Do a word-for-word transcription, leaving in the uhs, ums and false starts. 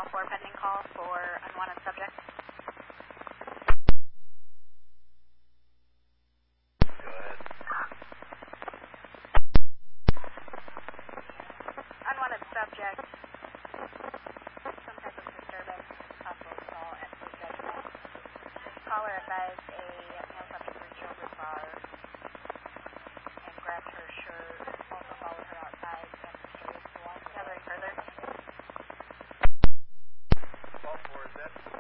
four pending call for unwanted subject. Go ahead. Unwanted subject. Some type of disturbance. Possible assault at Blue Judgment. Caller advised a male subject reached over the bar and grabbed her shirt. Also followed her outside and disturbed the one. Gathering further. Call for is that